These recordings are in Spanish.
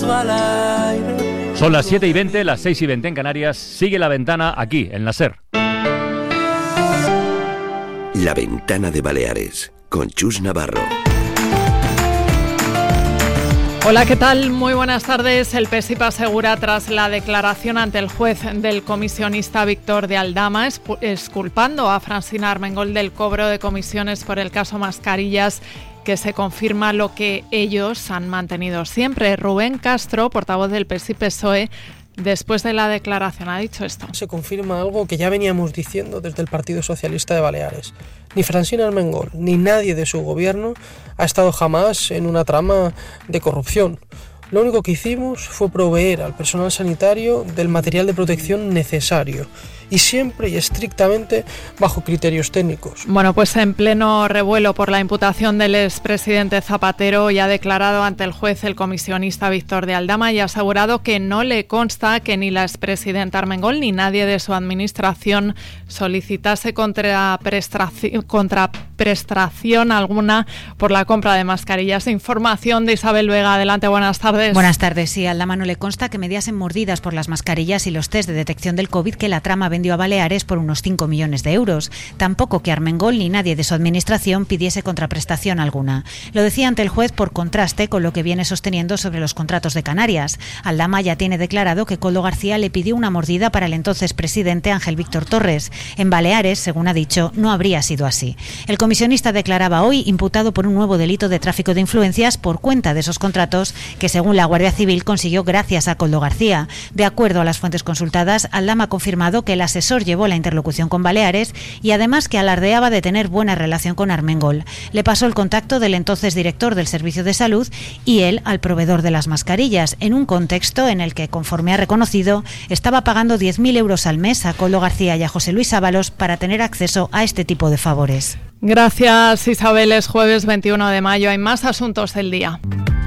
beso al aire. Son las 7:20, las 6:20 en Canarias. Sigue La Ventana aquí, en la SER. La Ventana de Baleares, con Chus Navarro. Hola, ¿qué tal? Muy buenas tardes. El PSIP asegura, tras la declaración ante el juez del comisionista Víctor de Aldama, exculpando a Francina Armengol del cobro de comisiones por el caso Mascarillas, que se confirma lo que ellos han mantenido siempre. Rubén Castro, portavoz del PSIP-PSOE, después de la declaración, ha dicho esto. Se confirma algo que ya veníamos diciendo desde el Partido Socialista de Baleares. Ni Francina Armengol ni nadie de su gobierno ha estado jamás en una trama de corrupción. Lo único que hicimos fue proveer al personal sanitario del material de protección necesario y siempre y estrictamente bajo criterios técnicos. Bueno, pues en pleno revuelo por la imputación del expresidente Zapatero, ya ha declarado ante el juez el comisionista Víctor de Aldama y ha asegurado que no le consta que ni la expresidenta Armengol ni nadie de su administración solicitase contraprestación alguna por la compra de mascarillas. Información de Isabel Vega. Adelante, buenas tardes. Buenas tardes. Sí, a Aldama no le consta que mediasen mordidas por las mascarillas y los test de detección del COVID que la trama vendió a Baleares por unos 5 millones de euros. Tampoco que Armengol ni nadie de su administración pidiese contraprestación alguna. Lo decía ante el juez por contraste con lo que viene sosteniendo sobre los contratos de Canarias. Aldama ya tiene declarado que Koldo García le pidió una mordida para el entonces presidente Ángel Víctor Torres. En Baleares, según ha dicho, no habría sido así. El comisionista declaraba hoy imputado por un nuevo delito de tráfico de influencias por cuenta de esos contratos que, según la Guardia Civil, consiguió gracias a Koldo García. De acuerdo a las fuentes consultadas, Aldama ha confirmado que el asesor llevó la interlocución con Baleares y además que alardeaba de tener buena relación con Armengol. Le pasó el contacto del entonces director del Servicio de Salud y él al proveedor de las mascarillas, en un contexto en el que, conforme ha reconocido, estaba pagando 10.000 euros al mes a Koldo García y a José Luis Ábalos para tener acceso a este tipo de favores. Gracias, Isabel. Es jueves 21 de mayo. Hay más asuntos del día.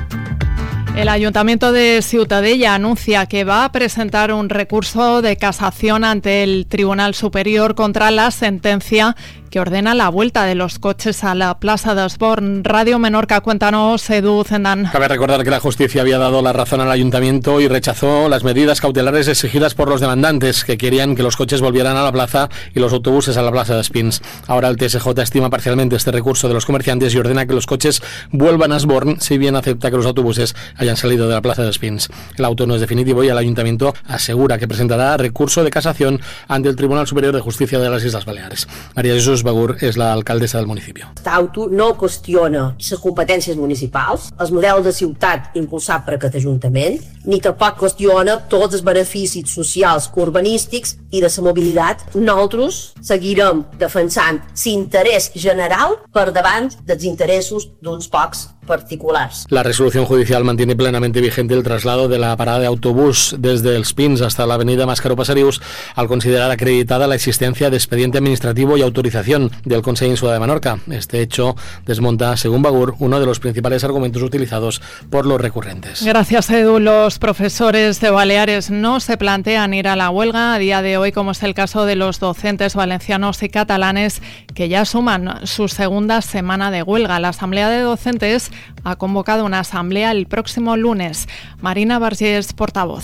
El Ayuntamiento de Ciutadella anuncia que va a presentar un recurso de casación ante el Tribunal Superior contra la sentencia que ordena la vuelta de los coches a la Plaza de Osborn. Radio Menorca, cuéntanos, Edu Zendán. Cabe recordar que la justicia había dado la razón al ayuntamiento y rechazó las medidas cautelares exigidas por los demandantes, que querían que los coches volvieran a la plaza y los autobuses a la Plaza de Espins. Ahora el TSJ estima parcialmente este recurso de los comerciantes y ordena que los coches vuelvan a Osborn, si bien acepta que los autobuses hayan salido de la Plaza de Espins. El auto no es definitivo y el ayuntamiento asegura que presentará recurso de casación ante el Tribunal Superior de Justicia de las Islas Baleares. María Jesús Bagur és l'alcaldessa del municipi. L'auto no qüestiona les competències municipals, el model de ciutat impulsat per aquest Ajuntament, ni tampoc qüestiona tots els beneficis socials, urbanístics i de la mobilitat. Nosaltres seguirem defensant l'interès general per davant dels interessos d'uns pocs particulares. La resolución judicial mantiene plenamente vigente el traslado de la parada de autobús desde el Spins hasta la avenida Mascaró Pasarius, al considerar acreditada la existencia de expediente administrativo y autorización del Consell Insular de Menorca. Este hecho desmonta, según Bagur, uno de los principales argumentos utilizados por los recurrentes. Gracias, Edu. Los profesores de Baleares no se plantean ir a la huelga a día de hoy, como es el caso de los docentes valencianos y catalanes, que ya suman su segunda semana de huelga. La Asamblea de Docentes ha convocado una asamblea el próximo lunes. Marina Vergés, portavoz.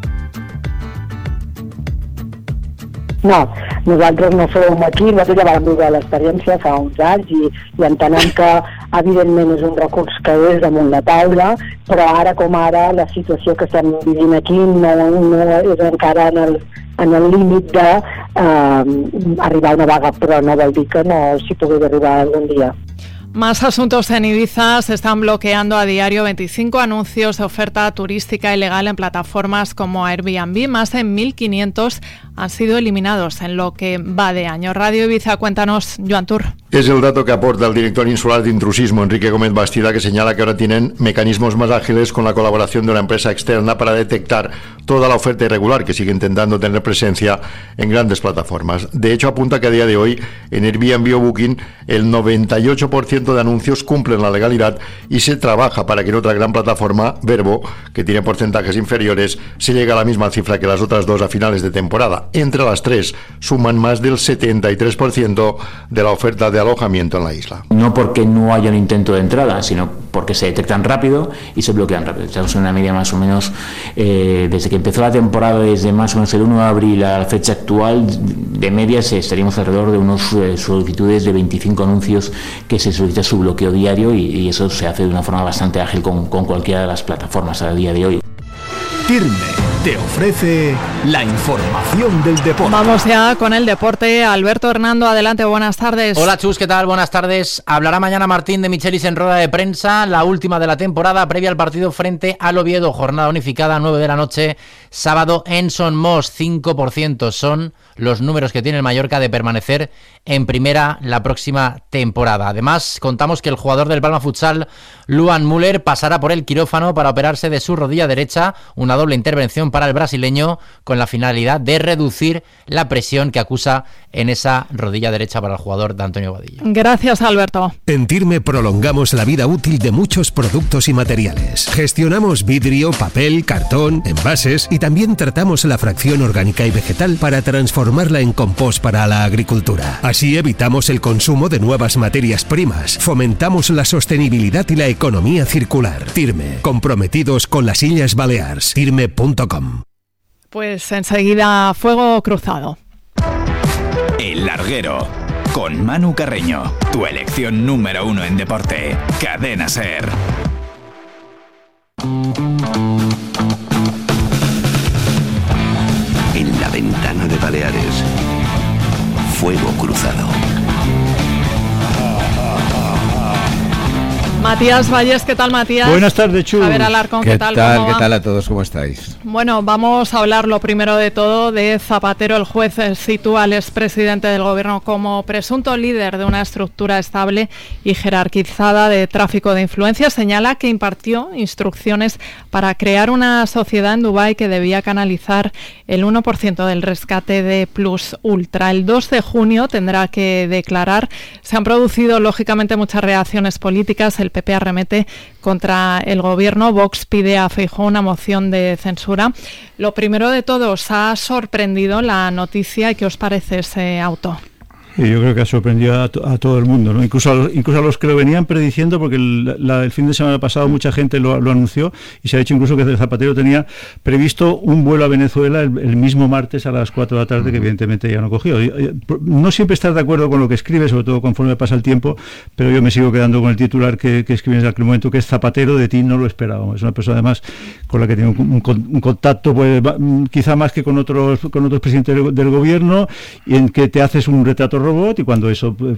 No, nosaltres no som aquí, nosaltres ja vam viure l'experiència fa uns anys i entenem que evidentment és un recurs que és damunt la taula, però ara com ara la situació que estem vivint aquí no és encara en el límit d'arribar a una vaga, però no vol dir que no s'hi pugui arribar algun dia. Más asuntos en Ibiza. Se están bloqueando a diario 25 anuncios de oferta turística ilegal en plataformas como Airbnb. Más de 1.500 han sido eliminados en lo que va de año. Radio Ibiza, cuéntanos, Joan Tur. Es el dato que aporta el director insular de intrusismo, Enrique Gómez Bastida, que señala que ahora tienen mecanismos más ágiles con la colaboración de una empresa externa para detectar toda la oferta irregular que sigue intentando tener presencia en grandes plataformas. De hecho, apunta que a día de hoy en Airbnb o Booking el 98% de anuncios cumplen la legalidad y se trabaja para que en otra gran plataforma, Verbo, que tiene porcentajes inferiores, se llegue a la misma cifra que las otras dos a finales de temporada. Entre las tres suman más del 73% de la oferta de alojamiento en la isla. No porque no haya un intento de entrada, sino porque se detectan rápido y se bloquean rápido. Estamos en una media más o menos, desde que empezó la temporada, desde más o menos el 1 de abril a la fecha actual, de media estaríamos alrededor de unos solicitudes de 25 anuncios que se solicita su bloqueo diario, y eso se hace de una forma bastante ágil con cualquiera de las plataformas a día de hoy. Tirme te ofrece la información del deporte. Vamos ya con el deporte. Alberto Hernando, adelante, buenas tardes. Hola Chus, ¿qué tal? Buenas tardes. Hablará mañana Martín de Michelis en rueda de prensa, la última de la temporada previa al partido frente al Oviedo, jornada unificada, 9 de la noche, sábado en Son Mos. 5% son los números que tiene el Mallorca de permanecer en primera la próxima temporada. Además, contamos que el jugador del Palma Futsal, Luan Müller, pasará por el quirófano para operarse de su rodilla derecha, una doble intervención para el brasileño, con la finalidad de reducir la presión que acusa en esa rodilla derecha para el jugador de Antonio Vadillo. Gracias, Alberto. En Tirme prolongamos la vida útil de muchos productos y materiales. Gestionamos vidrio, papel, cartón, envases y también tratamos la fracción orgánica y vegetal para transformarla en compost para la agricultura. Así evitamos el consumo de nuevas materias primas, fomentamos la sostenibilidad y la economía circular. Tirme, comprometidos con las Illes Balears. Tirme.com. Pues enseguida, Fuego Cruzado. El Larguero, con Manu Carreño, tu elección número 1 en deporte. Cadena SER. En la ventana de Baleares, Fuego Cruzado. Matías Valles, ¿qué tal, Matías? Buenas tardes, Chus. Javier Alarcón, ¿qué tal? ¿Qué tal a todos? ¿Cómo estáis? Bueno, vamos a hablar lo primero de todo de Zapatero. El juez sitúa al expresidente del gobierno como presunto líder de una estructura estable y jerarquizada de tráfico de influencias. Señala que impartió instrucciones para crear una sociedad en Dubái que debía canalizar el 1% del rescate de Plus Ultra. El 2 de junio tendrá que declarar. Se han producido, lógicamente, muchas reacciones políticas. El PP arremete contra el gobierno. Vox pide a Feijóo una moción de censura. Lo primero de todo, ¿os ha sorprendido la noticia y qué os parece ese auto? Yo creo que ha sorprendido a todo el mundo, ¿no? Incluso a los que lo venían prediciendo, porque el fin de semana pasado mucha gente lo anunció, y se ha dicho incluso que el Zapatero tenía previsto un vuelo a Venezuela el mismo martes a las 4 de la tarde, que evidentemente ya no cogió. No siempre estás de acuerdo con lo que escribe, sobre todo conforme pasa el tiempo, pero yo me sigo quedando con el titular que escribes en aquel momento, que es: Zapatero, de ti no lo esperábamos. Es una persona además con la que tiene un contacto, pues, quizá más que con otros presidentes del gobierno, y en que te haces un retrato robot, y cuando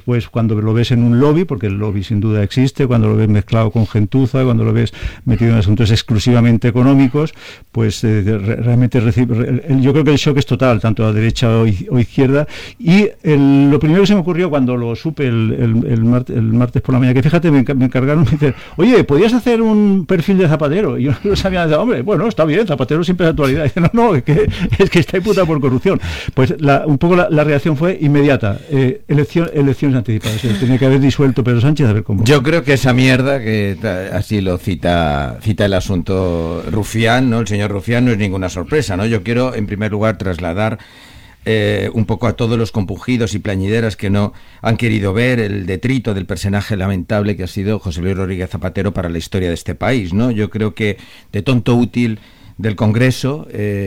lo ves en un lobby, porque el lobby sin duda existe, cuando lo ves mezclado con gentuza, cuando lo ves metido en asuntos exclusivamente económicos, pues realmente yo creo que el shock es total, tanto a derecha o izquierda. Y lo primero que se me ocurrió cuando lo supe el martes por la mañana, que fíjate, me encargaron, me dicen: oye, ¿podías hacer un perfil de Zapatero? Y yo no sabía nada. Hombre, bueno, está bien, Zapatero siempre es actualidad. Y dice: no, es que está imputado por corrupción. Pues un poco la reacción fue inmediata. Elecciones anticipadas. Tenía que haber disuelto Pedro Sánchez, a ver cómo. Yo creo que esa mierda, que así lo cita el asunto Rufián, ¿no? El señor Rufián, no es ninguna sorpresa, ¿no? Yo quiero, en primer lugar, trasladar un poco a todos los compungidos y plañideras que no han querido ver el detrito del personaje lamentable que ha sido José Luis Rodríguez Zapatero para la historia de este país, ¿no? Yo creo que de tonto útil del Congreso,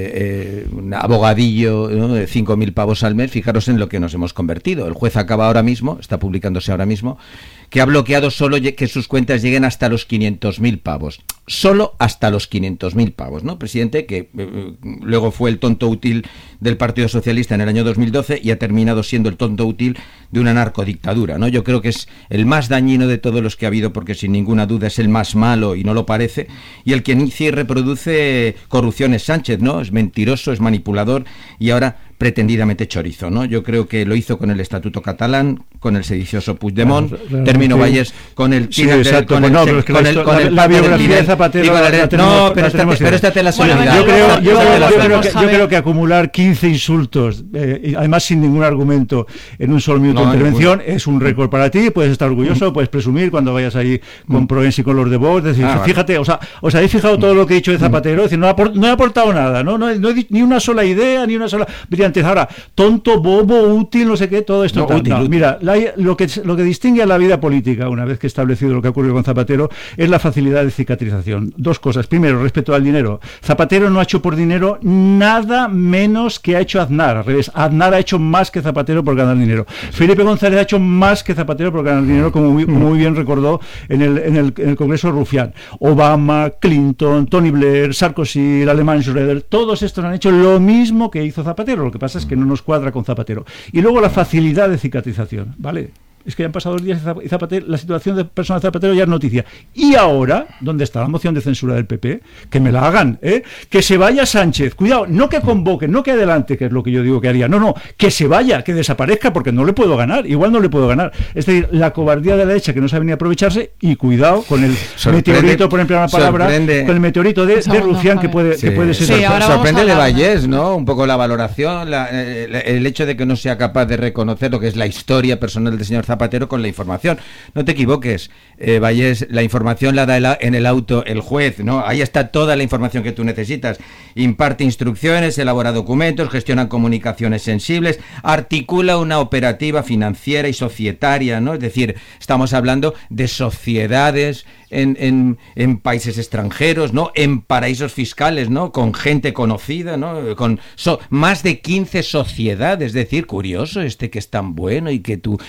un abogadillo, ¿no?, de 5.000 pavos al mes. Fijaros en lo que nos hemos convertido. El juez acaba ahora mismo, está publicándose ahora mismo, que ha bloqueado solo que sus cuentas lleguen hasta los 500.000 pavos. Solo hasta los 500.000 pavos, ¿no? Presidente que luego fue el tonto útil del Partido Socialista en el año 2012 y ha terminado siendo el tonto útil de una narcodictadura, ¿no? Yo creo que es el más dañino de todos los que ha habido, porque sin ninguna duda es el más malo y no lo parece, y el que inicia y reproduce corrupción es Sánchez, ¿no? Es mentiroso, es manipulador y ahora pretendidamente chorizo, ¿no? Yo creo que lo hizo con el Estatuto Catalán, con el sedicioso Puigdemont, Termino Valles con el... Sí, exacto, la biografía de Zapatero... No, pero esta te la Yo creo que acumular 15 insultos, además sin ningún argumento, en un solo minuto de intervención, es un récord para ti. Puedes estar orgulloso, puedes presumir cuando vayas ahí con Proensi y con los de Vox, decir, fíjate, os habéis fijado todo lo que he dicho de Zapatero, decir, no he aportado nada, no he ni una sola idea, ni una sola brillantez. Ahora, tonto, bobo, útil, no sé qué, todo esto. Mira, lo que distingue a la vida política, una vez que establecido lo que ha ocurrido con Zapatero, es la facilidad de cicatrización. Dos cosas. Primero, respecto al dinero. Zapatero no ha hecho por dinero nada menos que ha hecho Aznar. Al revés, Aznar ha hecho más que Zapatero por ganar dinero. Felipe González ha hecho más que Zapatero por ganar dinero, como muy bien recordó en el Congreso Rufián. Obama, Clinton, Tony Blair, Sarkozy, el alemán Schröder, todos estos han hecho lo mismo que hizo Zapatero. Lo que pasa es que no nos cuadra con Zapatero. Y luego la facilidad de cicatrización, ¿vale? Es que ya han pasado los días y Zapatero, la situación de personal Zapatero ya es noticia. Y ahora, ¿dónde está la moción de censura del PP? Que me la hagan, que se vaya Sánchez. Cuidado, no que convoque, no que adelante, que es lo que yo digo que haría. No, que se vaya, que desaparezca, porque no le puedo ganar. Igual no le puedo ganar. Es decir, la cobardía de la derecha que no sabe ni aprovecharse, y cuidado con el meteorito, por emplear una palabra, con el meteorito de Rufián, que puede ser. Sí, sorprende de Vallés, ¿no? Un poco la valoración, el hecho de que no sea capaz de reconocer lo que es la historia personal del señor Zapatero con la información. No te equivoques, Vallés, la información la da en el auto el juez, ¿no? Ahí está toda la información que tú necesitas. Imparte instrucciones, elabora documentos, gestiona comunicaciones sensibles, articula una operativa financiera y societaria, ¿no? Es decir, estamos hablando de sociedades en países extranjeros, ¿no? En paraísos fiscales, ¿no? Con gente conocida, ¿no? Con más de 15 sociedades. Es decir, curioso que es tan bueno y que tú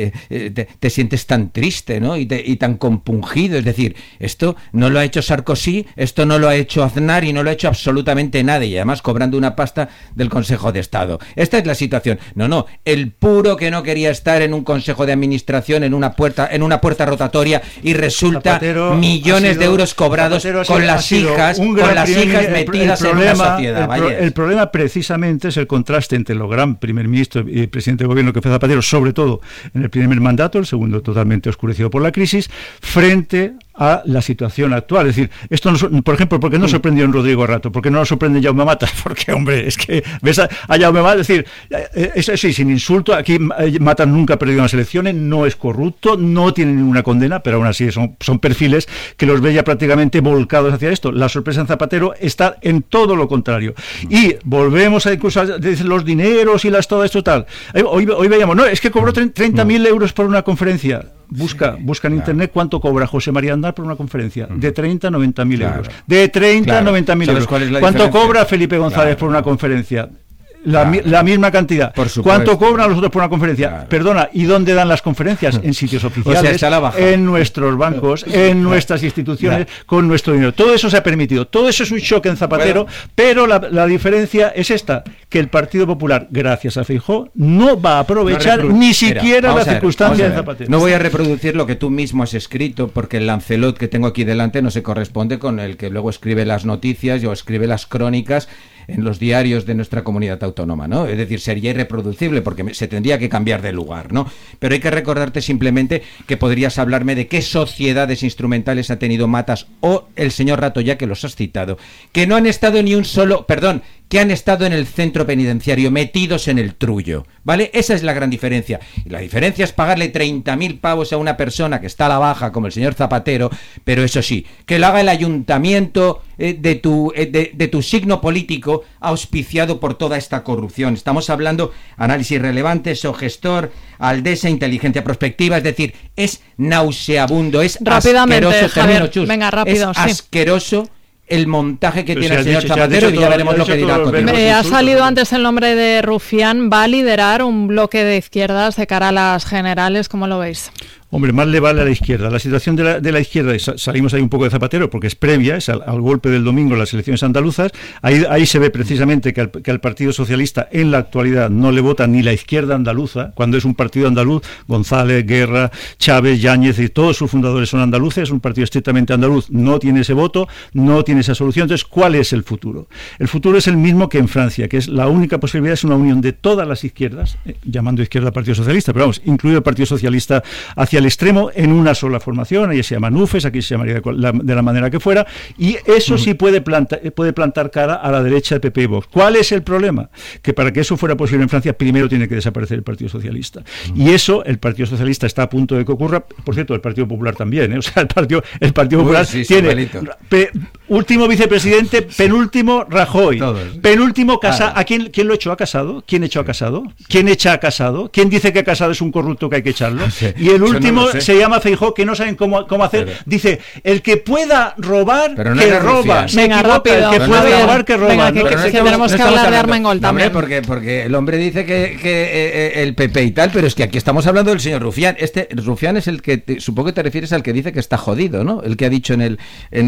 te sientes tan triste, ¿no? Y tan compungido. Es decir, esto no lo ha hecho Sarkozy, esto no lo ha hecho Aznar y no lo ha hecho absolutamente nadie, y además cobrando una pasta del Consejo de Estado. Esta es la situación. No, el puro que no quería estar en un consejo de administración, en una puerta rotatoria, y resulta millones de euros cobrados con las hijas metidas en una sociedad. El problema precisamente es el contraste entre el gran primer ministro y presidente del gobierno que fue Zapatero, sobre todo en el primer mandato, el segundo totalmente oscurecido por la crisis, frente a la situación actual. Es decir, esto no, por ejemplo, ¿por qué no sorprendió en Rodrigo Rato? ¿Por qué no lo sorprende Jaume Matas? Porque, hombre, es que ves a Jaume Matas, es decir, eso sí, sin insulto, aquí Matas nunca ha perdido unas elecciones, no es corrupto, no tiene ninguna condena, pero aún así son perfiles que los ve ya prácticamente volcados hacia esto. La sorpresa en Zapatero está en todo lo contrario. Y volvemos a incluso los dineros y todo esto tal. Hoy veíamos, no, es que cobró 30.000 euros por una conferencia. Busca en internet cuánto cobra José María Aznar por una conferencia. De 30 a 90.000 euros. De 30 a 90.000 euros. ¿Cuánto cobra Felipe González por una conferencia? La misma cantidad. ¿Cuánto cobran los otros por una conferencia? Perdona, ¿y dónde dan las conferencias? En sitios oficiales, en nuestros bancos, en nuestras instituciones, con nuestro dinero. Todo eso se ha permitido. Todo eso es un choque en Zapatero, pero la diferencia es esta, que el Partido Popular, gracias a Feijóo, no va a aprovechar ni siquiera la circunstancia de Zapatero. No voy a reproducir lo que tú mismo has escrito, porque el Lancelot que tengo aquí delante no se corresponde con el que luego escribe las noticias o escribe las crónicas en los diarios de nuestra comunidad autónoma, ¿no? Es decir, sería irreproducible porque se tendría que cambiar de lugar, ¿no? Pero hay que recordarte simplemente que podrías hablarme de qué sociedades instrumentales ha tenido Matas o el señor Rato, ya que los has citado, que no han estado que han estado en el centro penitenciario, metidos en el trullo, ¿vale? Esa es la gran diferencia. Y la diferencia es pagarle 30.000 pavos a una persona que está a la baja, como el señor Zapatero, pero eso sí, que lo haga el ayuntamiento de tu signo político, auspiciado por toda esta corrupción. Estamos hablando análisis relevante, Sogestor, Aldesa, inteligencia prospectiva, es decir, es nauseabundo, es asqueroso, Javier, venga, rápido, es asqueroso el montaje que tiene el señor Zapatero, y ya veremos lo que dirá. Ha salido antes el nombre de Rufián. ¿Va a liderar un bloque de izquierdas de cara a las generales? ¿Cómo lo veis? Hombre, más le vale a la izquierda. La situación de la izquierda, salimos ahí un poco de Zapatero porque es previa, es al golpe del domingo en las elecciones andaluzas. Ahí se ve precisamente que al Partido Socialista en la actualidad no le vota ni la izquierda andaluza, cuando es un partido andaluz. González, Guerra, Chávez, Yáñez y todos sus fundadores son andaluces, es un partido estrictamente andaluz, no tiene ese voto, no tiene esa solución. Entonces, ¿cuál es el futuro? El futuro es el mismo que en Francia, que es la única posibilidad, es una unión de todas las izquierdas, llamando izquierda al Partido Socialista, pero vamos, incluido el Partido Socialista hacia el extremo, en una sola formación. Ahí se llama NUFES, aquí se llamaría de la manera que fuera, y eso sí puede plantar cara a la derecha de PP y Vox. ¿Cuál es el problema? Que para que eso fuera posible en Francia, primero tiene que desaparecer el Partido Socialista, y eso el Partido Socialista está a punto de que ocurra. Por cierto, el Partido Popular también, O sea, el Partido Popular tiene último vicepresidente, penúltimo Rajoy, penúltimo Casado. ¿A quién lo echó a Casado? ¿Quién echó a Casado? ¿Quién echa a Casado? ¿Quién dice que Casado es un corrupto que hay que echarlo? No sé. Y el último no se llama Feijóo, que no saben cómo hacer. Pero, dice, el que pueda robar, pero no que roba. Se venga, equivoca, rápido. el que pueda robar, que roba. Venga, que tenemos que hablar de Armengol también. Porque el hombre dice que el PP y tal, pero es que aquí estamos hablando del señor Rufián. Rufián es el que, supongo que te refieres al que dice que está jodido, ¿no? El que ha dicho en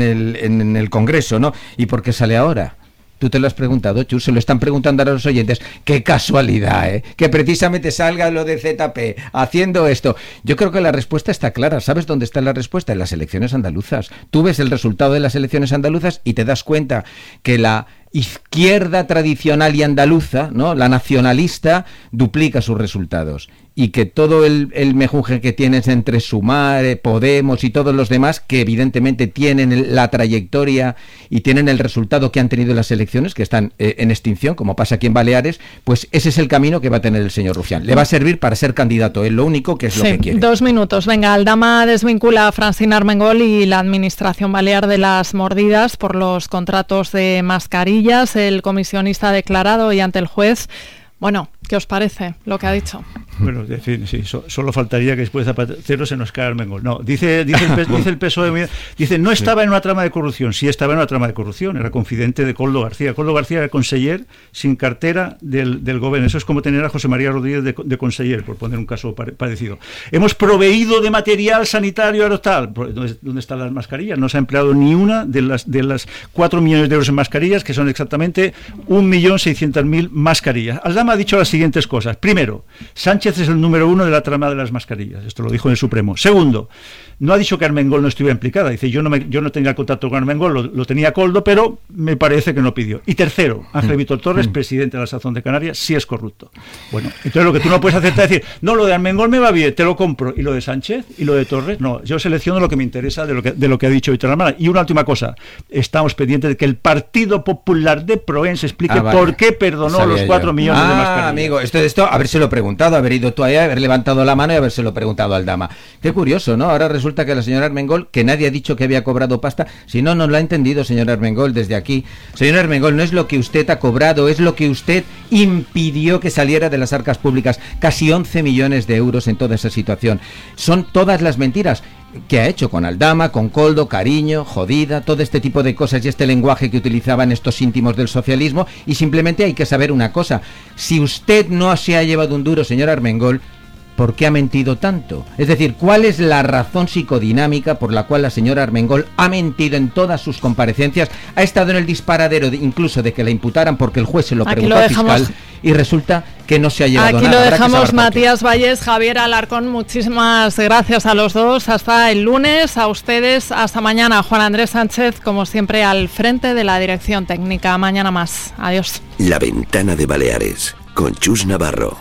el Congreso, ¿no? ¿Y por qué sale ahora? Tú te lo has preguntado, Chus, se lo están preguntando a los oyentes. Qué casualidad, ¿eh? Que precisamente salga lo de ZP haciendo esto. Yo creo que la respuesta está clara. ¿Sabes dónde está la respuesta? En las elecciones andaluzas. Tú ves el resultado de las elecciones andaluzas y te das cuenta que la izquierda tradicional y andaluza, ¿no?, la nacionalista, duplica sus resultados. Y que todo el mejunje que tienes entre Sumar, Podemos y todos los demás, que evidentemente tienen la trayectoria y tienen el resultado que han tenido las elecciones, que están en extinción, como pasa aquí en Baleares, pues ese es el camino que va a tener el señor Rufián. Le va a servir para ser candidato, es lo único que es lo que quiere. 2 minutos. Venga, Aldama desvincula a Francina Armengol y la administración balear de las mordidas por los contratos de mascarillas. El comisionista ha declarado hoy ante el juez. Bueno, ¿qué os parece lo que ha dicho? Bueno, en fin, sí, solo faltaría que después de Zapatero se nos caiga Armengol. No, dice el PSOE, dice, no estaba en una trama de corrupción. Sí estaba en una trama de corrupción, era confidente de Koldo García. Koldo García era conseller sin cartera del gobierno. Eso es como tener a José María Rodríguez de conseller, por poner un caso parecido. Hemos proveído de material sanitario aerotal. ¿Dónde están las mascarillas? No se ha empleado ni una de las 4 millones de euros en mascarillas, que son exactamente 1.600.000 mascarillas. Aldama ha dicho las siguientes cosas. Primero, Sánchez es el número 1 de la trama de las mascarillas. Esto lo dijo en el Supremo. Segundo, no ha dicho que Armengol no estuviera implicada. Dice, yo no tenía contacto con Armengol, lo tenía Koldo, pero me parece que no pidió. Y tercero, Ángel Víctor Torres, presidente de la Sazón de Canarias, sí es corrupto. Bueno, entonces lo que tú no puedes hacer es decir, no, lo de Armengol me va bien, te lo compro. ¿Y lo de Sánchez? ¿Y lo de Torres? No, yo selecciono lo que me interesa de lo que ha dicho Víctor Armada. Y una última cosa, estamos pendientes de que el Partido Popular de Proença explique por qué perdonó los 4 millones de mascarillas. Amigo, esto, habérselo preguntado, haber ido tú allá, haber levantado la mano y habérselo preguntado al Aldama. Qué curioso, ¿no? Ahora resulta que la señora Armengol, que nadie ha dicho que había cobrado pasta, si no lo ha entendido, señor Armengol, desde aquí. Señor Armengol, no es lo que usted ha cobrado, es lo que usted impidió que saliera de las arcas públicas. Casi 11 millones de euros en toda esa situación. Son todas las mentiras que ha hecho con Aldama, con Koldo, cariño, jodida, todo este tipo de cosas y este lenguaje que utilizaban estos íntimos del socialismo. Y simplemente hay que saber una cosa: si usted no se ha llevado un duro, señor Armengol, ¿por qué ha mentido tanto? Es decir, ¿cuál es la razón psicodinámica por la cual la señora Armengol ha mentido en todas sus comparecencias? Ha estado en el disparadero incluso de que la imputaran porque el juez se lo preguntó al fiscal y resulta que no se ha llevado nada. Aquí lo dejamos, Matías Valles, Javier Alarcón, muchísimas gracias a los dos. Hasta el lunes, a ustedes, hasta mañana. Juan Andrés Sánchez, como siempre, al frente de la dirección técnica. Mañana más. Adiós. La Ventana de Baleares, con Chus Navarro.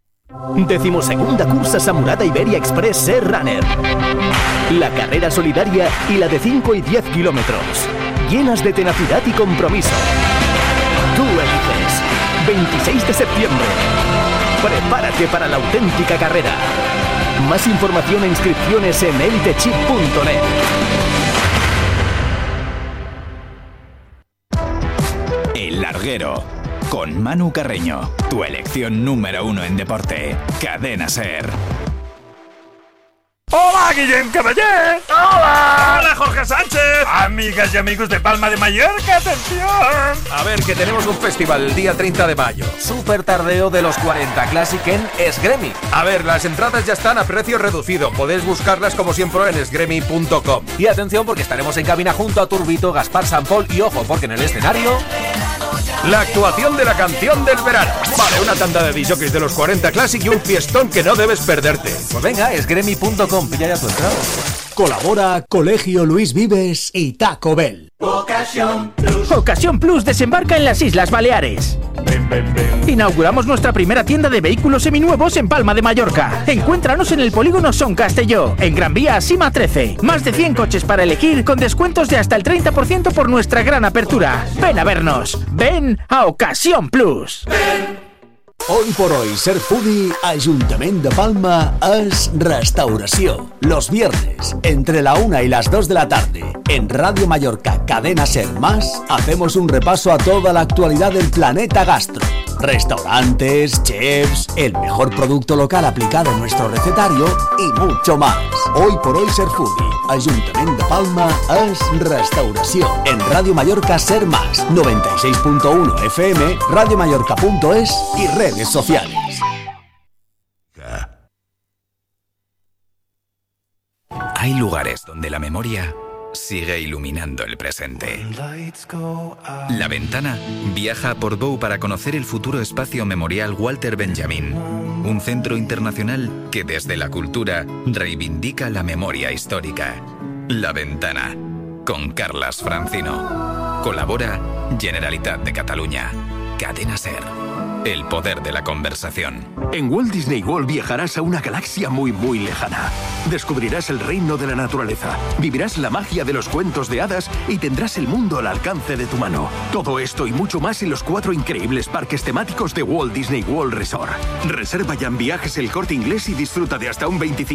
12ª cursa Samurada Iberia Express Ser Runner. La carrera solidaria y la de 5 y 10 kilómetros, llenas de tenacidad y compromiso. Tú eliges. 26 de septiembre. Prepárate para la auténtica carrera. Más información e inscripciones en elitechip.net. El Larguero, con Manu Carreño, tu elección número 1 en deporte. Cadena SER. ¡Hola, Guillem Caballé! ¡Hola! ¡Hola, Jorge Sánchez! Amigas y amigos de Palma de Mallorca, ¡atención! A ver, que tenemos un festival el día 30 de mayo. Super tardeo de los 40 Classic en Esgremi. A ver, las entradas ya están a precio reducido. Podéis buscarlas como siempre en esgremi.com. Y atención, porque estaremos en cabina junto a Turbito, Gaspar Sampol y ojo, porque en el escenario... la actuación de la canción del verano. Vale, una tanda de disjockeys de los 40 Classic y un fiestón que no debes perderte. Pues venga, esgremi.com, pilla ya tu entrada. Colabora Colegio Luis Vives y Taco Bell. Ocasión Plus. Ocasión Plus desembarca en las Islas Baleares. Inauguramos nuestra primera tienda de vehículos seminuevos en Palma de Mallorca. Encuéntranos en el polígono Son Castelló, en Gran Vía Sima 13. Más de 100 coches para elegir con descuentos de hasta el 30% por nuestra gran apertura. Ven a vernos. Ven a Ocasión Plus. Ven. Hoy por hoy, ser foodie, Ayuntamiento de Palma es restauración. Los viernes, entre la 1 y las 2 de la tarde, en Radio Mallorca, Cadena Ser Más, hacemos un repaso a toda la actualidad del planeta gastro. Restaurantes, chefs, el mejor producto local aplicado en nuestro recetario y mucho más. Hoy por hoy, ser foodie, Ayuntamiento de Palma es restauración. En Radio Mallorca Ser Más, 96.1 FM, radiomallorca.es y redes sociales. Hay lugares donde la memoria sigue iluminando el presente. La Ventana viaja a Portbou para conocer el futuro espacio memorial Walter Benjamin, un centro internacional que desde la cultura reivindica la memoria histórica. La Ventana, con Carlas Francino. Colabora Generalitat de Catalunya. Cadena Ser. El poder de la conversación. En Walt Disney World viajarás a una galaxia muy lejana. Descubrirás el reino de la naturaleza, vivirás la magia de los cuentos de hadas y tendrás el mundo al alcance de tu mano. Todo esto y mucho más en los 4 increíbles parques temáticos de Walt Disney World Resort. Reserva ya en Viajes El Corte Inglés y disfruta de hasta un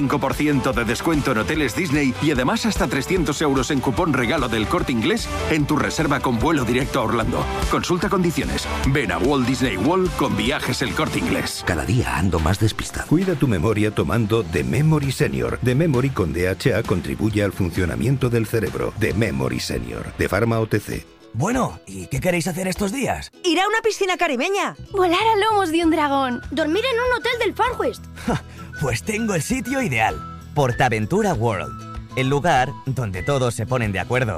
25% de descuento en hoteles Disney y además hasta 300 euros en cupón regalo del Corte Inglés en tu reserva con vuelo directo a Orlando. Consulta condiciones. Ven a Walt Disney World con Viajes El Corte Inglés. Cada día ando más despistado. Cuida tu memoria tomando The Memory Senior. The Memory con DHA contribuye al funcionamiento del cerebro. The Memory Senior, de Pharma OTC. Bueno, ¿y qué queréis hacer estos días? Ir a una piscina caribeña. Volar a lomos de un dragón. Dormir en un hotel del Far West. Pues tengo el sitio ideal. Portaventura World. El lugar donde todos se ponen de acuerdo.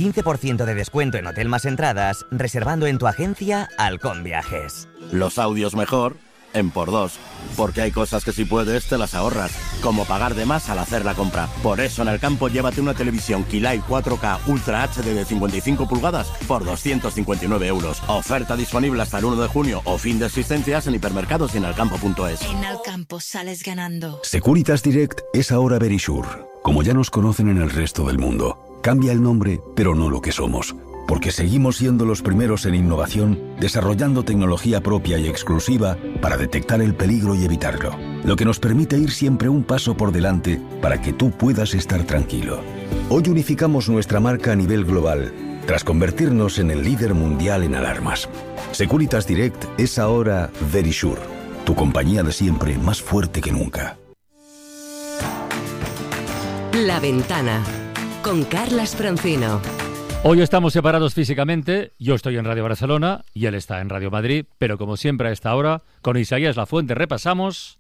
15% de descuento en hotel más entradas, reservando en tu agencia Halcón Viajes. Los audios mejor en por 2, porque hay cosas que si puedes te las ahorras, como pagar de más al hacer la compra. Por eso en el campo llévate una televisión Kilai 4K Ultra HD de 55 pulgadas por 259 euros. Oferta disponible hasta el 1 de junio o fin de existencias en hipermercados y en elcampo.es. En Alcampo sales ganando. Securitas Direct es ahora Verisure. Como ya nos conocen en el resto del mundo. Cambia el nombre, pero no lo que somos. Porque seguimos siendo los primeros en innovación, desarrollando tecnología propia y exclusiva para detectar el peligro y evitarlo. Lo que nos permite ir siempre un paso por delante para que tú puedas estar tranquilo. Hoy unificamos nuestra marca a nivel global, tras convertirnos en el líder mundial en alarmas. Securitas Direct es ahora Verisure, tu compañía de siempre más fuerte que nunca. La Ventana, con Carlas Francino. Hoy estamos separados físicamente, yo estoy en Radio Barcelona y él está en Radio Madrid, pero como siempre a esta hora, con Isaías Lafuente repasamos...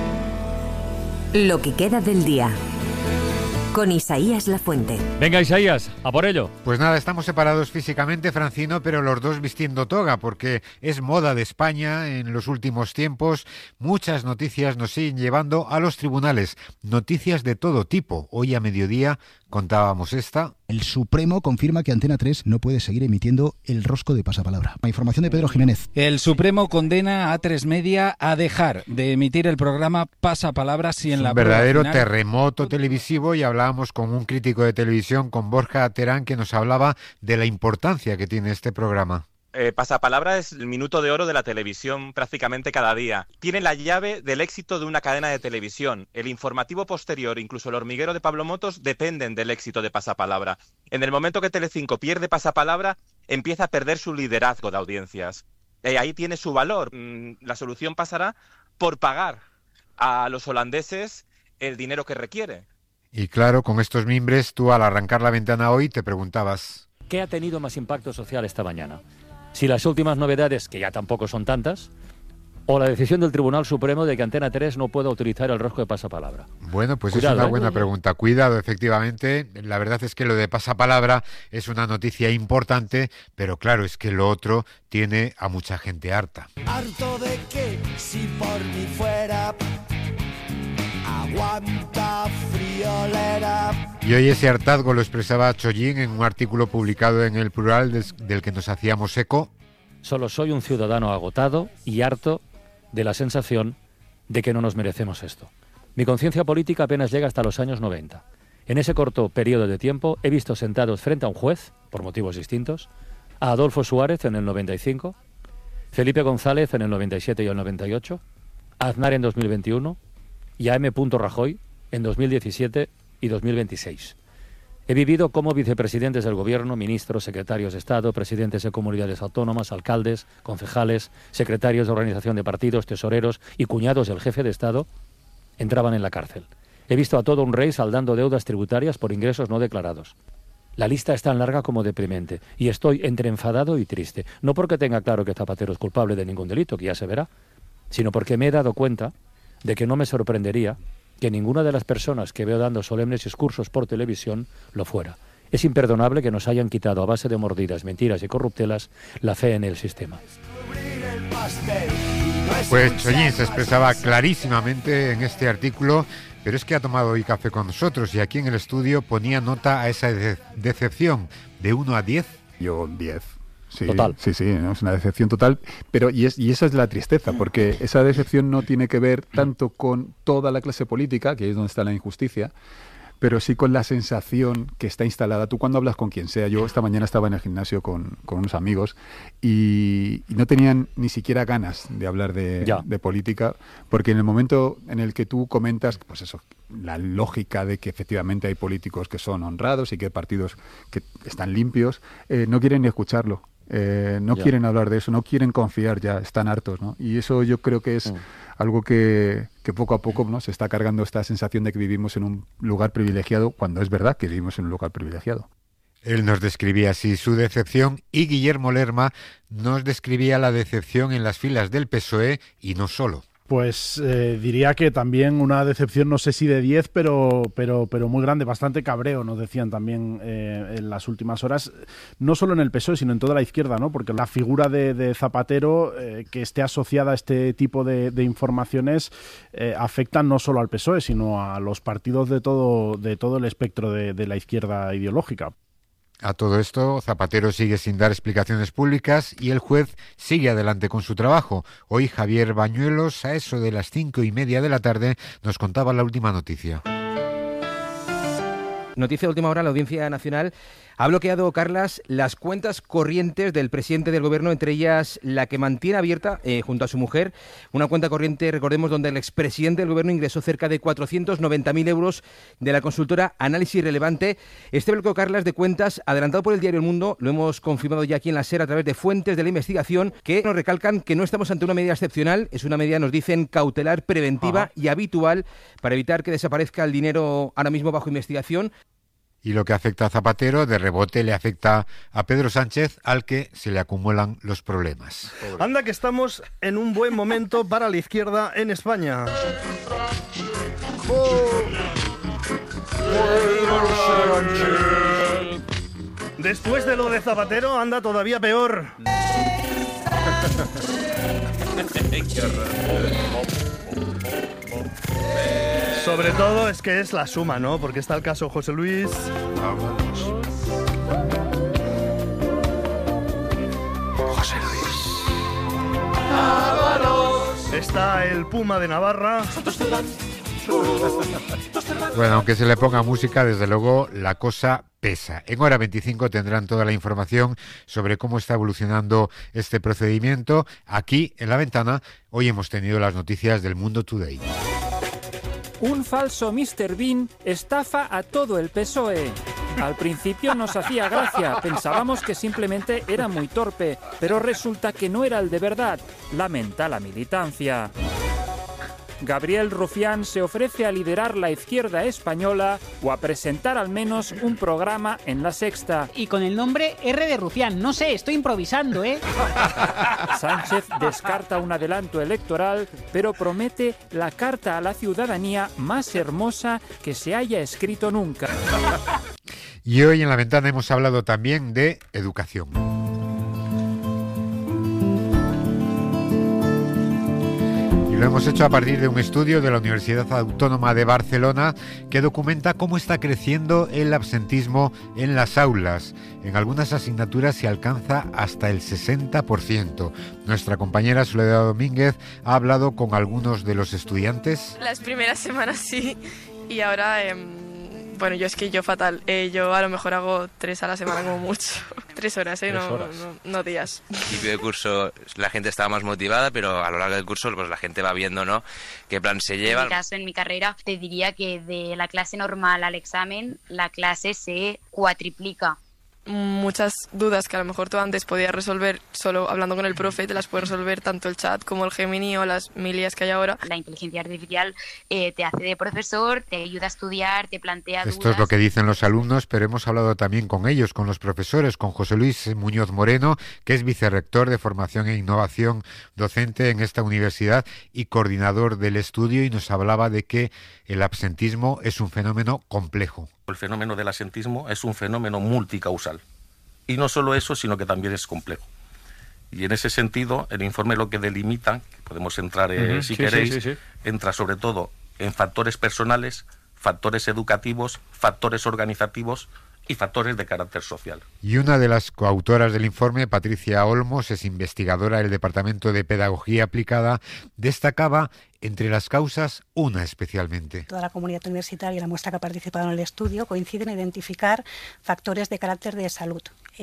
Lo que queda del día, con Isaías Lafuente. Venga Isaías, a por ello. Pues nada, estamos separados físicamente, Francino, pero los dos vistiendo toga, porque es moda de España en los últimos tiempos. Muchas noticias nos siguen llevando a los tribunales, noticias de todo tipo. Hoy a mediodía contábamos esta. El Supremo confirma que Antena 3 no puede seguir emitiendo el rosco de pasapalabra. La información de Pedro Jiménez. El Supremo condena a A3 Media a dejar de emitir el programa Pasapalabra si en la prueba final... Un verdadero final... terremoto televisivo, y hablábamos con un crítico de televisión, con Borja Terán, que nos hablaba de la importancia que tiene este programa. Pasapalabra es el minuto de oro de la televisión prácticamente cada día. Tiene la llave del éxito de una cadena de televisión. El informativo posterior, incluso El hormiguero de Pablo Motos, dependen del éxito de Pasapalabra. En el momento que Telecinco pierde Pasapalabra, empieza a perder su liderazgo de audiencias. Ahí tiene su valor. La solución pasará por pagar a los holandeses el dinero que requiere. Y claro, con estos mimbres, tú al arrancar la ventana hoy te preguntabas... ¿Qué ha tenido más impacto social esta mañana? Si las últimas novedades, que ya tampoco son tantas, o la decisión del Tribunal Supremo de que Antena 3 no pueda utilizar el rosco de pasapalabra. Bueno, pues Cuidado, es una buena pregunta. Cuidado, efectivamente. La verdad es que lo de pasapalabra es una noticia importante, pero claro, es que lo otro tiene a mucha gente harta. Harto de que, si por mí fuera, aguanta friolera. Y hoy ese hartazgo lo expresaba Chollín en un artículo publicado en El Plural del que nos hacíamos eco. Solo soy un ciudadano agotado y harto de la sensación de que no nos merecemos esto. Mi conciencia política apenas llega hasta los años 90. En ese corto periodo de tiempo he visto sentados frente a un juez, por motivos distintos, a Adolfo Suárez en el 95, Felipe González en el 97 y el 98, Aznar en 2021 y a M. Rajoy en 2017 y 2026. He vivido como vicepresidentes del Gobierno, ministros, secretarios de Estado, presidentes de comunidades autónomas, alcaldes, concejales, secretarios de organización de partidos, tesoreros y cuñados del jefe de Estado entraban en la cárcel. He visto a todo un rey saldando deudas tributarias por ingresos no declarados. La lista es tan larga como deprimente y estoy entre enfadado y triste. No porque tenga claro que Zapatero es culpable de ningún delito, que ya se verá, sino porque me he dado cuenta de que no me sorprendería que ninguna de las personas que veo dando solemnes discursos por televisión lo fuera. Es imperdonable que nos hayan quitado a base de mordidas, mentiras y corruptelas la fe en el sistema. Pues Chollín se expresaba clarísimamente en este artículo, pero es que ha tomado hoy café con nosotros y aquí en el estudio ponía nota a esa decepción de 1 a 10. Yo 10. Sí, total. Sí, ¿no? Es una decepción total, pero y esa es la tristeza, porque esa decepción no tiene que ver tanto con toda la clase política, que es donde está la injusticia, pero sí con la sensación que está instalada. Tú cuando hablas con quien sea, yo esta mañana estaba en el gimnasio con unos amigos y no tenían ni siquiera ganas de hablar de política, porque en el momento en el que tú comentas, pues eso, la lógica de que efectivamente hay políticos que son honrados y que hay partidos que están limpios, no quieren ni escucharlo. No quieren hablar de eso, no quieren confiar ya, están hartos, ¿no? Y eso yo creo que es algo que poco a poco, ¿no?, se está cargando esta sensación de que vivimos en un lugar privilegiado, cuando es verdad que vivimos en un lugar privilegiado. Él nos describía así su decepción y Guillermo Lerma nos describía la decepción en las filas del PSOE y no solo. Pues diría que también una decepción, no sé si de 10, pero muy grande, bastante cabreo, nos decían también en las últimas horas, no solo en el PSOE, sino en toda la izquierda, ¿no? Porque la figura de Zapatero, que esté asociada a este tipo de informaciones, afecta no solo al PSOE, sino a los partidos de todo el espectro de la izquierda ideológica. A todo esto, Zapatero sigue sin dar explicaciones públicas y el juez sigue adelante con su trabajo. Hoy Javier Bañuelos, a eso de las 5:30 de la tarde, nos contaba la última noticia. Noticia de última hora, la Audiencia Nacional ha bloqueado, Carlas, las cuentas corrientes del presidente del Gobierno, entre ellas la que mantiene abierta junto a su mujer, una cuenta corriente, recordemos, donde el expresidente del Gobierno ingresó cerca de 490.000 euros de la consultora Análisis Relevante. Este bloqueo, Carlas, de cuentas, adelantado por el diario El Mundo, lo hemos confirmado ya aquí en la SER a través de fuentes de la investigación, que nos recalcan que no estamos ante una medida excepcional, es una medida, nos dicen, cautelar, preventiva y habitual para evitar que desaparezca el dinero ahora mismo bajo investigación. Y lo que afecta a Zapatero, de rebote le afecta a Pedro Sánchez, al que se le acumulan los problemas. Anda que estamos en un buen momento para la izquierda en España. Después de lo de Zapatero, anda todavía peor. Sobre todo es que es la suma, ¿no? Porque está el caso José Luis. José Luis. Está el Puma de Navarra. Bueno, aunque se le ponga música, desde luego la cosa pesa. En hora 25 tendrán toda la información sobre cómo está evolucionando este procedimiento. Aquí, en La Ventana, hoy hemos tenido las noticias del Mundo Today. Un falso Mr. Bean estafa a todo el PSOE. Al principio nos hacía gracia, pensábamos que simplemente era muy torpe, pero resulta que no era el de verdad, lamenta la militancia. Gabriel Rufián se ofrece a liderar la izquierda española o a presentar al menos un programa en La Sexta. Y con el nombre R de Rufián, no sé, estoy improvisando, ¿eh? Sánchez descarta un adelanto electoral, pero promete la carta a la ciudadanía más hermosa que se haya escrito nunca. Y hoy en La Ventana hemos hablado también de educación. Y lo hemos hecho a partir de un estudio de la Universidad Autónoma de Barcelona que documenta cómo está creciendo el absentismo en las aulas. En algunas asignaturas se alcanza hasta el 60%. Nuestra compañera Soledad Domínguez ha hablado con algunos de los estudiantes. Las primeras semanas sí, y ahora Bueno, yo fatal. Yo a lo mejor hago 3 a la semana como mucho. 3 horas, no días. Al principio del curso la gente estaba más motivada, pero a lo largo del curso pues la gente va viendo, ¿no?, qué plan se lleva. En mi caso, en mi carrera, te diría que de la clase normal al examen, la clase se cuatriplica. Muchas dudas que a lo mejor tú antes podías resolver solo hablando con el profe, te las puedes resolver tanto el chat como el Gemini o las milías que hay ahora. La inteligencia artificial te hace de profesor, te ayuda a estudiar, te plantea dudas. Esto es lo que dicen los alumnos, pero hemos hablado también con ellos, con los profesores, con José Luis Muñoz Moreno, que es vicerrector de Formación e Innovación docente en esta universidad y coordinador del estudio, y nos hablaba de que el absentismo es un fenómeno complejo. El fenómeno del absentismo es un fenómeno multicausal. Y no solo eso, sino que también es complejo. Y en ese sentido, el informe lo que delimita, que podemos entrar si queréis, entra sobre todo en factores personales, factores educativos, factores organizativos y factores de carácter social. Y una de las coautoras del informe, Patricia Olmos, es investigadora del Departamento de Pedagogía Aplicada, destacaba entre las causas una especialmente. Toda la comunidad universitaria y la muestra que ha participado en el estudio coinciden en identificar factores de carácter de salud,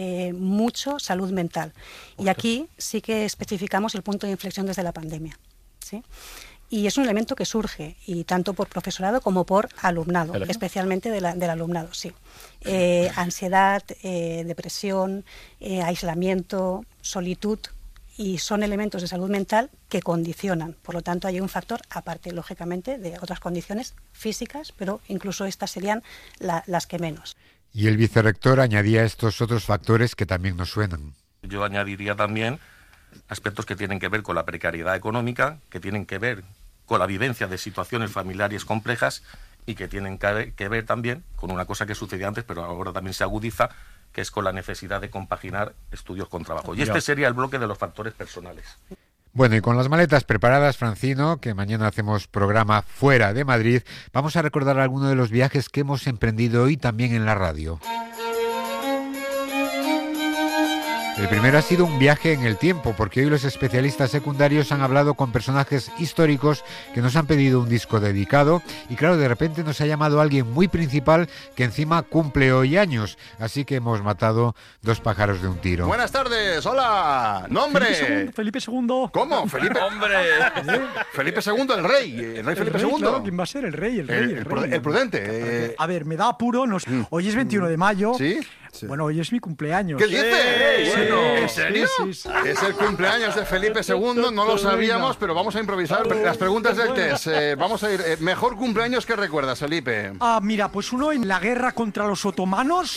mucho salud mental. Y aquí sí que especificamos el punto de inflexión desde la pandemia, ¿sí? Y es un elemento que surge, y tanto por profesorado como por alumnado, especialmente del alumnado, sí. Ansiedad, depresión, aislamiento, solitud, y son elementos de salud mental que condicionan. Por lo tanto, hay un factor, aparte, lógicamente, de otras condiciones físicas, pero incluso estas serían las que menos. Y el vicerrector añadía estos otros factores que también nos suenan. Yo añadiría también aspectos que tienen que ver con la precariedad económica, que tienen que ver con la vivencia de situaciones familiares complejas y que tienen que ver también con una cosa que sucedía antes, pero ahora también se agudiza, que es con la necesidad de compaginar estudios con trabajo. Y este sería el bloque de los factores personales. Bueno, y con las maletas preparadas, Francino, que mañana hacemos programa fuera de Madrid, vamos a recordar algunos de los viajes que hemos emprendido hoy también en la radio. El primero ha sido un viaje en el tiempo, porque hoy los especialistas secundarios han hablado con personajes históricos que nos han pedido un disco dedicado, y claro, de repente nos ha llamado alguien muy principal que encima cumple hoy años, así que hemos matado 2 pájaros de un tiro. Buenas tardes, hola, nombre. Felipe II. ¿Cómo? Felipe. ¡Hombre! Felipe II, el rey Felipe II. Claro, ¿quién va a ser? El rey. El prudente. A ver, me da apuro, hoy es 21 de mayo. ¿Sí? Sí. Bueno, hoy es mi cumpleaños. ¿Qué dices? Sí, bueno, ¿en serio? Sí. Es el cumpleaños de Felipe II, no lo sabíamos, pero vamos a improvisar las preguntas del test. Vamos a ir. Mejor cumpleaños que recuerdas, Felipe. Mira, pues uno en la guerra contra los otomanos,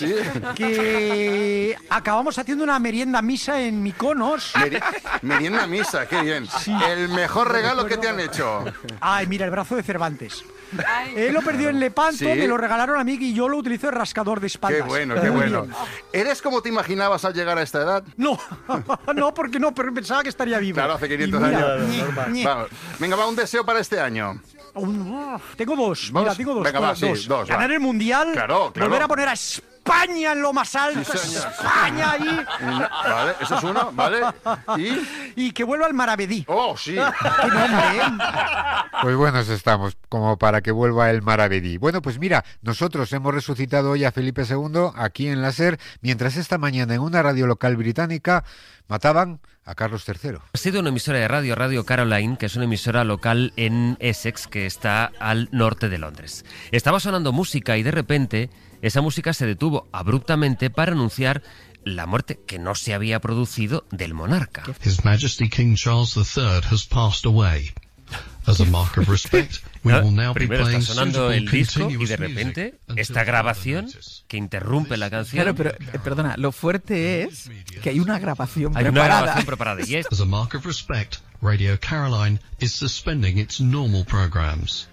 que acabamos haciendo una merienda misa en Mykonos. Merienda misa, qué bien. Sí. El mejor regalo que te han hecho. Ay, mira, el brazo de Cervantes. Él lo perdió en Lepanto, me lo regalaron a mí y yo lo utilizo de rascador de espaldas. Qué bueno, qué bueno. ¿Eres como te imaginabas al llegar a esta edad? No, porque no, pero pensaba que estaría vivo. Claro, hace 500 años. Vamos. Venga, va un deseo para este año. Tengo dos. Mira, tengo dos. Venga, va, sí, dos. Ganar el Mundial, claro. Volver a poner a España en lo más alto, sí, España ahí. Vale, eso es uno, ¿vale? Y que vuelva al Maravedí. ¡Oh, sí! ¡Qué nombre, Pues buenos estamos, como para que vuelva el Maravedí. Bueno, pues mira, nosotros hemos resucitado hoy a Felipe II aquí en la SER, mientras esta mañana en una radio local británica mataban a Carlos III. Ha sido una emisora de radio, Radio Caroline, que es una emisora local en Essex, que está al norte de Londres. Estaba sonando música y de repente esa música se detuvo abruptamente para anunciar la muerte que no se había producido del monarca. His Majesty King Charles III has passed away. As a mark of respect, we will now be Primero playing está sonando el disco y continuous de repente music esta grabación que interrumpe la canción. Claro, pero perdona, lo fuerte es que hay una grabación Hay preparada. una grabación preparada y es... As a mark of respect, Radio Caroline is suspending its normal programs.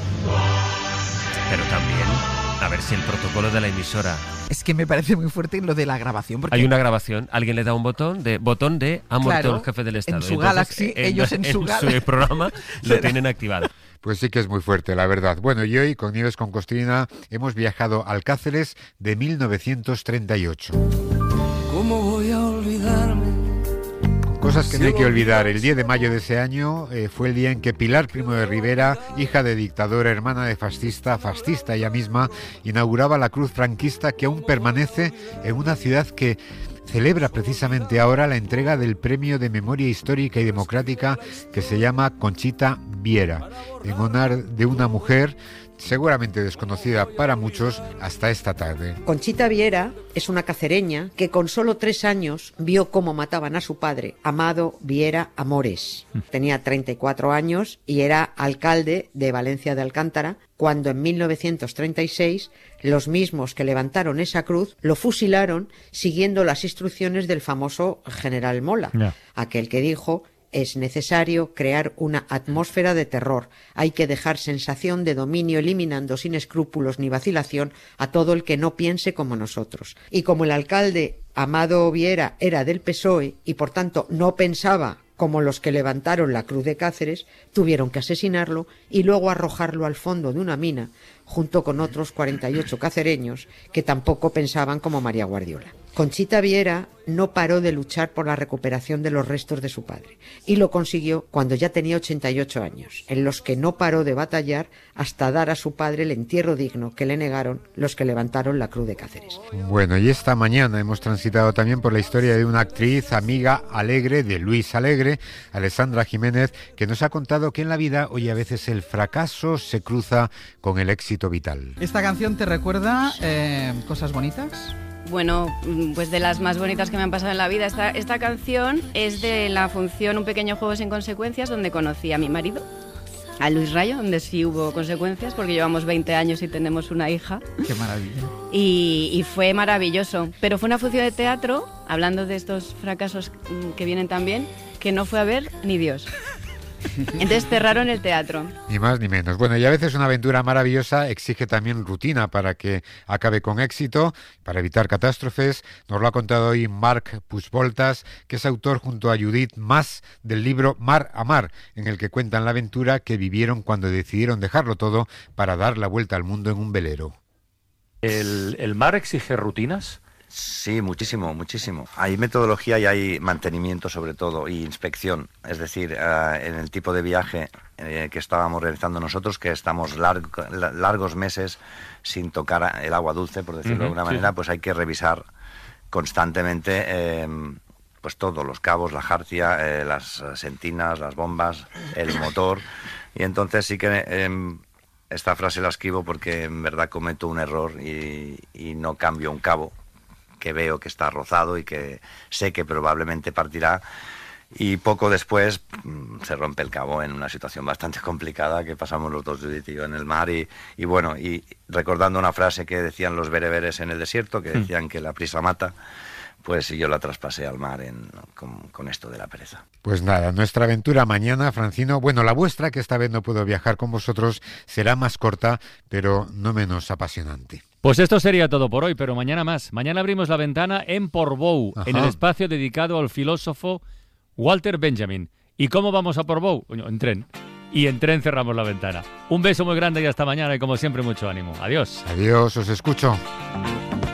Pero también, a ver si el protocolo de la emisora... Es que me parece muy fuerte lo de la grabación. Porque Hay una grabación, alguien le da un botón de han muerto el jefe del Estado. En su Entonces, Galaxy, ellos en su programa lo tienen activado. Pues sí que es muy fuerte, la verdad. Bueno, y hoy con Nieves con Costrina hemos viajado al Cáceres de 1938. ¿Cómo voy a olvidarme? Con Cosas que no hay que olvidar. El 10 de mayo de ese año fue el día en que Pilar Primo de Rivera, hija de dictadora, hermana de fascista ella misma, inauguraba la cruz franquista que aún permanece en una ciudad que celebra precisamente ahora la entrega del Premio de Memoria Histórica y Democrática que se llama Conchita Viera, en honor de una mujer seguramente desconocida para muchos hasta esta tarde. Conchita Viera es una cacereña que con solo 3 años vio cómo mataban a su padre, Amado Viera Amores. Tenía 34 años y era alcalde de Valencia de Alcántara, cuando en 1936 los mismos que levantaron esa cruz lo fusilaron siguiendo las instrucciones del famoso general Mola, aquel que dijo: es necesario crear una atmósfera de terror. Hay que dejar sensación de dominio, eliminando sin escrúpulos ni vacilación a todo el que no piense como nosotros. Y como el alcalde Amado Viera era del PSOE y por tanto no pensaba como los que levantaron la cruz de Cáceres, tuvieron que asesinarlo y luego arrojarlo al fondo de una mina, junto con otros 48 cacereños que tampoco pensaban como María Guardiola. Conchita Viera no paró de luchar por la recuperación de los restos de su padre y lo consiguió cuando ya tenía 88 años, en los que no paró de batallar hasta dar a su padre el entierro digno que le negaron los que levantaron la cruz de Cáceres. Bueno, y esta mañana hemos transitado también por la historia de una actriz, amiga alegre de Luis Alegre, Alessandra Jiménez, que nos ha contado que en la vida hoy a veces el fracaso se cruza con el éxito vital. ¿Esta canción te recuerda cosas bonitas? Bueno, pues de las más bonitas que me han pasado en la vida. Esta canción es de la función Un pequeño juego sin consecuencias, donde conocí a mi marido, a Luis Rayo, donde sí hubo consecuencias, porque llevamos 20 años y tenemos una hija. ¡Qué maravilla! Y fue maravilloso. Pero fue una función de teatro, hablando de estos fracasos que vienen también, que no fue a ver ni Dios. Entonces cerraron el teatro. Ni más ni menos. Bueno, y a veces una aventura maravillosa exige también rutina para que acabe con éxito, para evitar catástrofes. Nos lo ha contado hoy Marc Puigvoltas, que es autor junto a Judith Mas del libro Mar a Mar, en el que cuentan la aventura que vivieron cuando decidieron dejarlo todo para dar la vuelta al mundo en un velero. ¿El mar exige rutinas? Sí, muchísimo, muchísimo. Hay metodología y hay mantenimiento sobre todo, y inspección. Es decir, en el tipo de viaje que estábamos realizando nosotros, que estamos largos meses sin tocar el agua dulce, por decirlo de alguna manera, pues hay que revisar constantemente pues todos los cabos, la jarcia, las sentinas, las bombas, el motor. Y entonces sí que esta frase la escribo porque en verdad cometo un error y no cambio un cabo que veo que está rozado y que sé que probablemente partirá, y poco después se rompe el cabo en una situación bastante complicada que pasamos los dos, Judith y yo, en el mar, y bueno, y recordando una frase que decían los bereberes en el desierto, que decían que la prisa mata, pues yo la traspasé al mar con esto de la pereza. Pues nada, nuestra aventura mañana, Francino, bueno, la vuestra, que esta vez no puedo viajar con vosotros, será más corta, pero no menos apasionante. Pues esto sería todo por hoy, pero mañana más. Mañana abrimos la ventana en Portbou, en el espacio dedicado al filósofo Walter Benjamin. ¿Y cómo vamos a Portbou? En tren. Y en tren cerramos la ventana. Un beso muy grande y hasta mañana, y como siempre mucho ánimo. Adiós. Adiós, os escucho.